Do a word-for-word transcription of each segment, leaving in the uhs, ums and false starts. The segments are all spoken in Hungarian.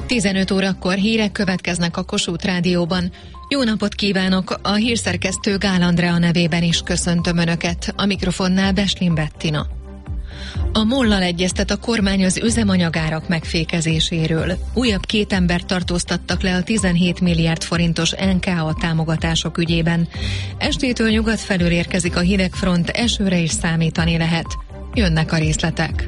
tizenöt órakor hírek következnek a Kossuth Rádióban. Jó napot kívánok! A hírszerkesztő Gál Andrea nevében is köszöntöm Önöket. A mikrofonnál Beslin Bettina. A MOL-lal egyeztet a kormány az üzemanyagárak megfékezéséről. Újabb két embert tartóztattak le a tizenhét milliárd forintos en ká á támogatások ügyében. Estétől nyugat felől érkezik a hidegfront, esőre is számítani lehet. Jönnek a részletek.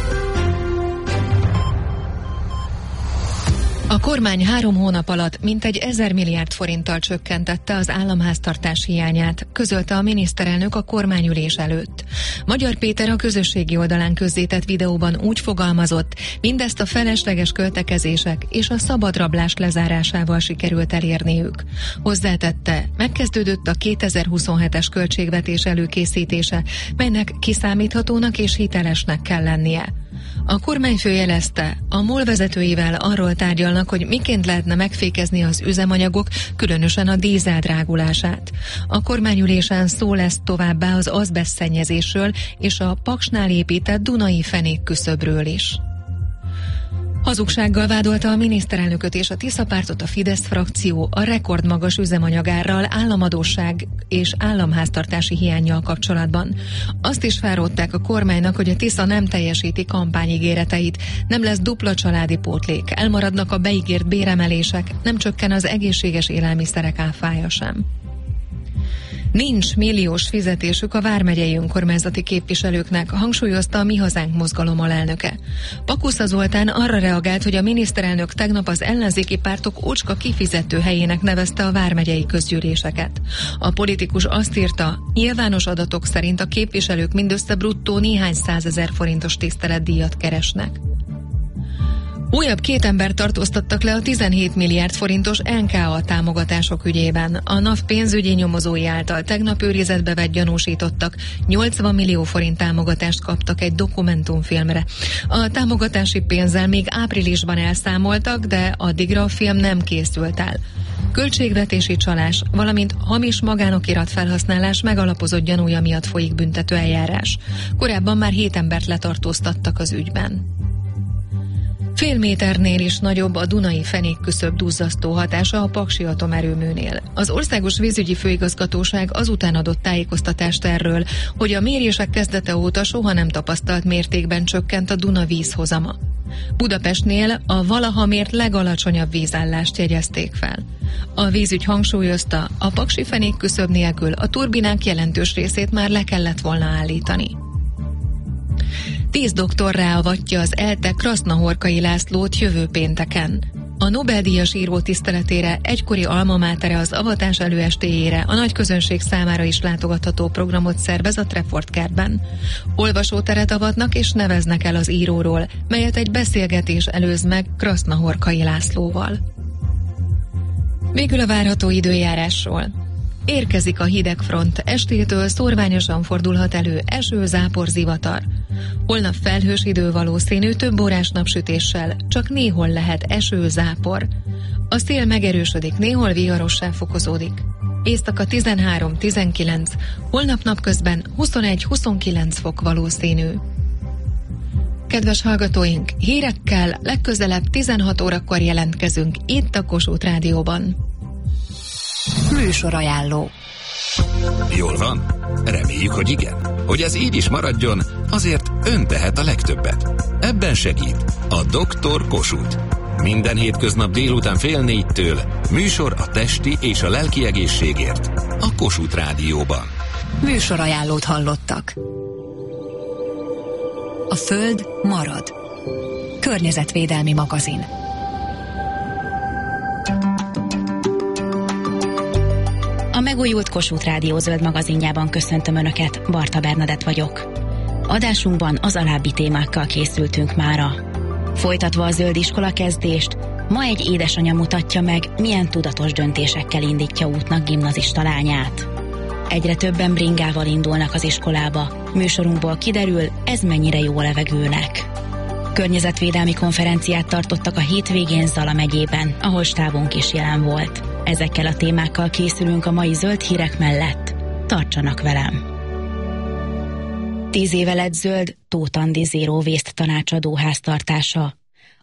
A kormány három hónap alatt mintegy ezer milliárd forinttal csökkentette az államháztartás hiányát, közölte a miniszterelnök a kormányülés előtt. Magyar Péter a közösségi oldalán közzétett videóban úgy fogalmazott, mindezt a felesleges költekezések és a szabadrablás lezárásával sikerült elérniük. Hozzátette, megkezdődött a kétezer-huszonhetes költségvetés előkészítése, melynek kiszámíthatónak és hitelesnek kell lennie. A kormányfő jelezte, a MOL vezetőivel arról tárgyalnak, hogy miként lehetne megfékezni az üzemanyagok, különösen a dízel drágulását. A kormányülésen szó lesz továbbá az azbeszt szennyezésről és a Paksnál épített Dunai fenék küszöbről is. Hazugsággal vádolta a miniszterelnököt és a Tisza pártot a Fidesz frakció a rekordmagas üzemanyagárral, államadósság és államháztartási hiánnyal kapcsolatban. Azt is felrótták a kormánynak, hogy a Tisza nem teljesíti kampányigéreteit, nem lesz dupla családi pótlék, elmaradnak a beígért béremelések, nem csökken az egészséges élelmiszerek áfája sem. Nincs milliós fizetésük a vármegyei önkormányzati képviselőknek, hangsúlyozta a Mi Hazánk mozgalom alelnöke. Pakusza Zoltán arra reagált, hogy a miniszterelnök tegnap az ellenzéki pártok ócska kifizető helyének nevezte a vármegyei közgyűléseket. A politikus azt írta, nyilvános adatok szerint a képviselők mindössze bruttó néhány százezer forintos tiszteletdíjat keresnek. Újabb két ember tartóztattak le a tizenhét milliárd forintos en ká á támogatások ügyében. A NAV pénzügyi nyomozói által tegnap őrizetbe vett gyanúsítottak nyolcvan millió forint támogatást kaptak egy dokumentumfilmre. A támogatási pénzzel még áprilisban elszámoltak, de addigra a film nem készült el. Költségvetési csalás, valamint hamis magánokirat felhasználás megalapozott gyanúja miatt folyik büntető eljárás. Korábban már hét embert letartóztattak az ügyben. Fél méternél is nagyobb a Dunai fenék küszöb duzzasztó hatása a Paksi atomerőműnél. Az Országos Vízügyi Főigazgatóság azután adott tájékoztatást erről, hogy a mérések kezdete óta soha nem tapasztalt mértékben csökkent a Duna vízhozama. Budapestnél a valaha mért legalacsonyabb vízállást jegyezték fel. A vízügy hangsúlyozta, a Paksi fenék küszöb nélkül a turbinák jelentős részét már le kellett volna állítani. Tíz doktor ráavatja az ELTE Krasznahorkai Lászlót jövő pénteken. A Nobel-díjas író tiszteletére egykori alma mátere az avatás előestéjére a nagy közönség számára is látogatható programot szervez a Trefort kertben. Olvasóteret avatnak és neveznek el az íróról, melyet egy beszélgetés előz meg Krasznahorkai Lászlóval. Végül a várható időjárásról. Érkezik a hidegfront, estétől szórványosan fordulhat elő eső, zápor, zivatar. Holnap felhős idő valószínű, több órás napsütéssel, csak néhol lehet eső, zápor. A szél megerősödik, néhol viharossá fokozódik. Éjszaka tizenhárom tizenkilenc, holnap napközben huszonegy-huszonkilenc fok valószínű. Kedves hallgatóink, hírekkel legközelebb tizenhat órakor jelentkezünk itt a Kossuth Rádióban. Műsorajánló. Jól van? Reméljük, hogy igen. Hogy ez így is maradjon, azért ön tehet a legtöbbet. Ebben segít a doktor Kossuth. Minden hétköznap délután fél négytől műsor a testi és a lelki egészségért a Kossuth Rádióban. Műsorajánlót hallottak. A Föld marad. Környezetvédelmi magazin. A megújult Kossuth Rádió zöld magazinjában köszöntöm Önöket, Barta Bernadett vagyok. Adásunkban az alábbi témákkal készültünk mára. Folytatva a zöld iskola kezdést, ma egy édesanyja mutatja meg, milyen tudatos döntésekkel indítja útnak gimnazista lányát. Egyre többen bringával indulnak az iskolába. Műsorunkból kiderül, ez mennyire jó a levegőnek. Környezetvédelmi konferenciát tartottak a hétvégén Zala megyében, ahol stábunk is jelen volt. Ezekkel a témákkal készülünk a mai zöld hírek mellett. Tartsanak velem! Tíz éve lett zöld Tóth Andi Zero Waste tanácsadó háztartása.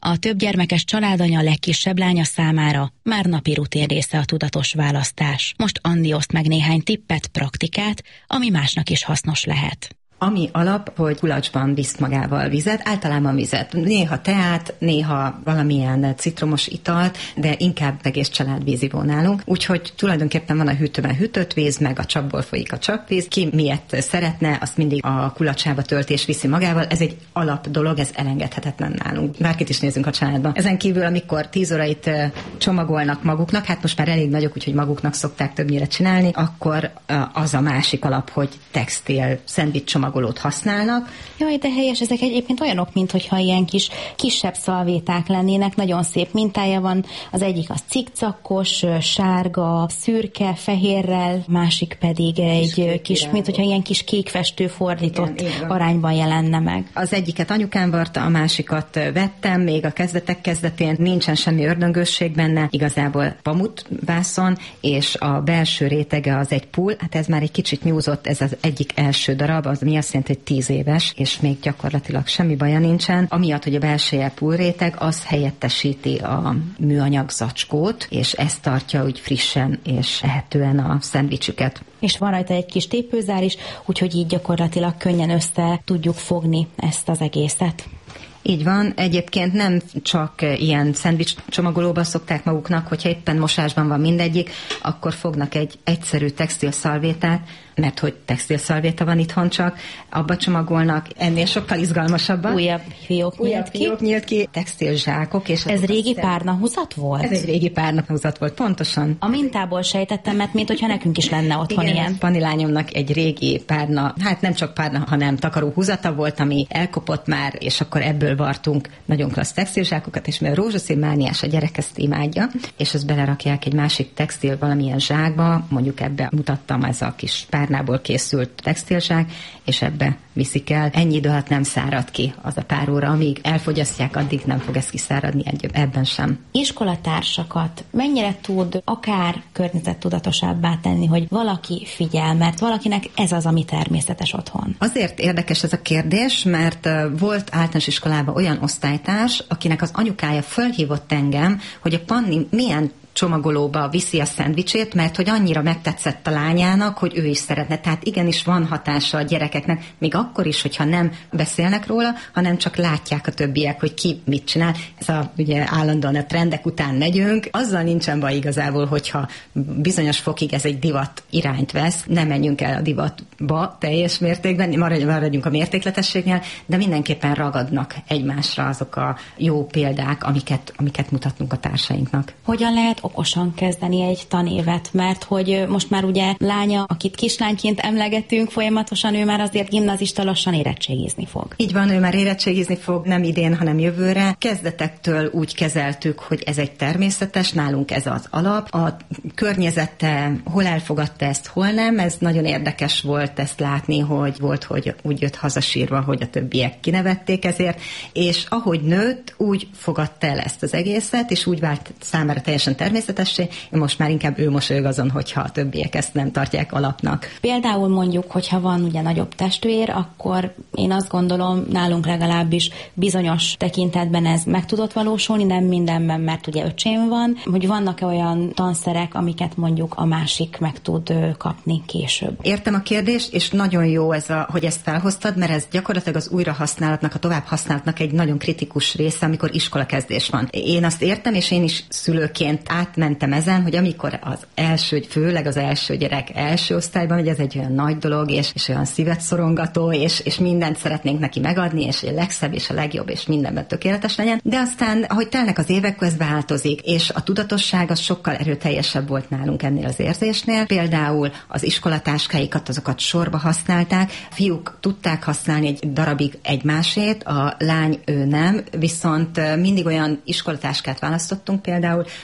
A többgyermekes családanya legkisebb lánya számára már napi rutin része a tudatos választás. Most Andi oszt meg néhány tippet, praktikát, ami másnak is hasznos lehet. Ami alap, hogy kulacsban visz magával vizet, általában vizet. Néha teát, néha valamilyen citromos italt, de inkább egész család vízivó nálunk. Úgyhogy tulajdonképpen van a hűtőben hűtött víz, meg a csapból folyik a csapvíz. Ki miért szeretne, azt mindig a kulacsába tölt és viszi magával. Ez egy alap dolog, ez elengedhetetlen nálunk. Bárkit is nézünk a családban. Ezen kívül, amikor tíz órait csomagolnak maguknak, hát most már elég nagyok, úgyhogy maguknak szokták többnyire csinálni, akkor az a másik alap, hogy textil szendvics csomagolót használnak. Jaj, de helyes, ezek egyébként olyanok, mintha ilyen kis kisebb szalvéták lennének, nagyon szép mintája van. Az egyik az cikcakos, sárga, szürke, fehérrel, másik pedig egy kis, kis mint hogyha ilyen kis kékfestő fordított igen, arányban jelenne meg. Az egyiket anyukám varta, a másikat vettem, még a kezdetek kezdetén, nincsen semmi ördöngösség benne, igazából pamutvászon, és a belső rétege az egy pull, hát ez már egy kicsit nyúzott, ez az egyik első darab, az mi azt jelenti, hogy tíz éves, és még gyakorlatilag semmi baja nincsen. Amiatt, hogy a belseje pullréteg, az helyettesíti a műanyag zacskót, és ez tartja úgy frissen és ehetően a szendvicsüket. És van rajta egy kis tépőzár is, úgyhogy így gyakorlatilag könnyen össze tudjuk fogni ezt az egészet. Így van, egyébként nem csak ilyen szendvics csomagolóba szokták maguknak, hogyha éppen mosásban van mindegyik, akkor fognak egy egyszerű textilszalvétát, mert hogy textilszalvéta van itthon csak, abba csomagolnak, ennél sokkal izgalmasabban. Újabb fiók nyílt Újabb ki. fiók nyílt ki, textilzsákok. És ez régi párnahúzat volt? Ez egy régi párnahúzat volt, pontosan. A mintából sejtettem, mert mint hogyha nekünk is lenne otthon igen, ilyen. Panilányomnak egy régi párna, hát nem csak párna, hanem takaró húzata volt, ami elkopott már, és akkor ebből vartunk nagyon klassz textilzsákokat, és mivel rózsaszín mániás a gyerek ezt imádja, és azt belerakják egy másik textil valamilyen zsákba, mondjuk ebbe mutattam, ez a kis párnából készült textilzsák, és ebbe viszik el. Ennyi idő alatt nem szárad ki az a pár óra, amíg elfogyasztják, addig nem fog ez kiszáradni, ebben sem. Iskolatársakat mennyire tud akár környezettudatosabbá tenni, hogy valaki figyel, mert valakinek ez az, ami természetes otthon? Azért érdekes ez a kérdés, mert volt általános iskolában olyan osztálytárs, akinek az anyukája fölhívott engem, hogy a Panni milyen csomagolóba viszi a szendvicsét, mert hogy annyira megtetszett a lányának, hogy ő is szeretne. Tehát igenis van hatása a gyerekeknek, még akkor is, hogyha nem beszélnek róla, hanem csak látják a többiek, hogy ki mit csinál. Ez a, ugye állandóan a trendek után megyünk. Azzal nincsen baj igazából, hogyha bizonyos fokig ez egy divat irányt vesz, nem menjünk el a divatba teljes mértékben, maradjunk a mértékletességnél, de mindenképpen ragadnak egymásra azok a jó példák, amiket, amiket mutatnunk a társainknak. Hogyan lehet okosan kezdeni egy tanévet, mert hogy most már ugye lánya, akit kislányként emlegetünk folyamatosan, ő már azért gimnazista, lassan érettségizni fog. Így van, ő már érettségizni fog, nem idén, hanem jövőre. Kezdetektől úgy kezeltük, hogy ez egy természetes, nálunk ez az alap. A környezete hol elfogadta ezt, hol nem, ez nagyon érdekes volt ezt látni, hogy volt, hogy úgy jött hazasírva, hogy a többiek kinevették ezért, és ahogy nőtt, úgy fogadta el ezt az egészet, és úgy vált számára teljesen természetessé, most már inkább ő mosolyog azon, hogyha a többiek ezt nem tartják alapnak. Például mondjuk, hogyha van ugye nagyobb testvér, akkor én azt gondolom, nálunk legalábbis bizonyos tekintetben ez meg tudott valósulni, nem mindenben, mert ugye öcsém van, hogy vannak-e olyan tanszerek, amiket mondjuk a másik meg tud kapni később. Értem a kérdést, és nagyon jó ez, a, hogy ezt felhoztad, mert ez gyakorlatilag az újrahasználatnak, a továbbhasználatnak egy nagyon kritikus része, amikor iskolakezdés van. Én azt értem, és én is szülőként átmentem ezen, hogy amikor az első, főleg az első gyerek első osztályban, hogy ez egy olyan nagy dolog, és, és olyan szívet szorongató, és, és mindent szeretnénk neki megadni, és a legszebb, és a legjobb, és mindenben tökéletes legyen. De aztán, ahogy telnek az évek, ez változik, és a tudatosság az sokkal erőteljesebb volt nálunk ennél az érzésnél. Például az iskolatáskáikat, azokat sorba használták, fiúk tudták használni egy darabig egymásét, a lány ő nem, viszont mindig olyan iskolatáskát választottunk például, ami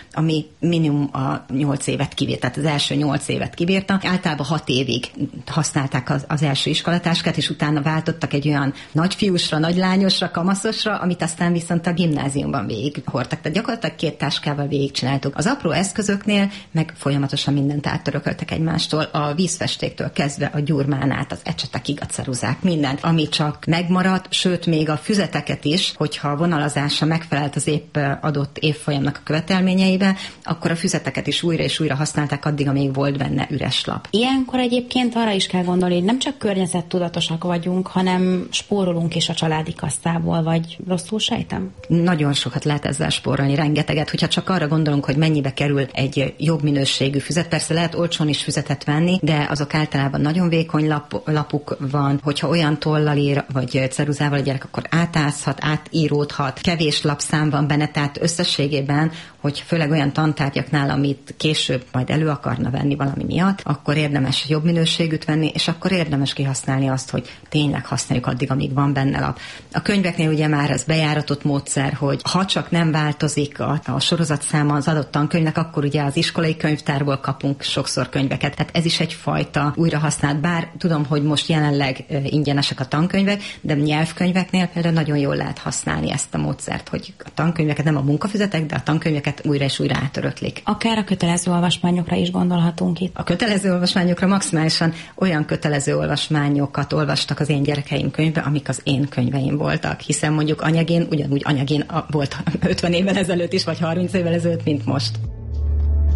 ami minimum a nyolc évet kibírt, tehát az első nyolc évet kibírta. Általában hat évig használták az, az első iskolatáskát, és utána váltottak egy olyan nagyfiúsra, nagylányosra, kamaszosra, amit aztán viszont a gimnáziumban végig hordtak. Tehát gyakorlatilag két táskával végigcsináltuk. Az apró eszközöknél meg folyamatosan mindent áttörököltek egymástól, a vízfestéktől kezdve a gyurmán át, az ecsetekig, a ceruzák, mindent, ami csak megmaradt, sőt még a füzeteket is, hogyha a vonalazása megfelelt az épp adott évfolyamnak a követelményeibe, akkor a füzeteket is újra és újra használták addig, amíg volt benne üres lap. Ilyenkor egyébként arra is kell gondolni, hogy nem csak környezettudatosak vagyunk, hanem spórolunk is a családi kasszából, vagy rosszul sejtem? Nagyon sokat lehet ezzel spórolni, rengeteget, hogyha csak arra gondolunk, hogy mennyibe kerül egy jobb minőségű füzet. Persze lehet olcsón is füzetet venni, de azok általában nagyon vékony lap, lapuk van, hogyha olyan tollal ír, vagy ceruzával a gyerek, akkor átázhat, átíródhat, kevés lapszám van benne, tehát összességében, hogy főleg olyan tantárgyaknál, amit később majd elő akarna venni valami miatt, akkor érdemes jobb minőségűt venni, és akkor érdemes kihasználni azt, hogy tényleg használjuk addig, amíg van benne lap. A könyveknél ugye már ez bejáratott módszer, hogy ha csak nem változik a, a sorozatszáma az adott tankönyvnek, akkor ugye az iskolai könyvtárból kapunk sokszor könyveket. Tehát ez is egyfajta újrahasznált, bár tudom, hogy most jelenleg ingyenesek a tankönyvek, de nyelvkönyveknél például nagyon jól lehet használni ezt a módszert, hogy a tankönyveket nem a munkafüzetek, de a tankönyveket újra és újra átöröklik. Akár a kötelező olvasmányokra is gondolhatunk itt. A kötelező olvasmányokra maximálisan olyan kötelező olvasmányokat olvastak az én gyerekeim könyvbe, amik az én könyveim voltak, hiszen mondjuk anyagén ugyanúgy anyagén volt ötven évvel ezelőtt is, vagy harminc évvel ezelőtt, mint most.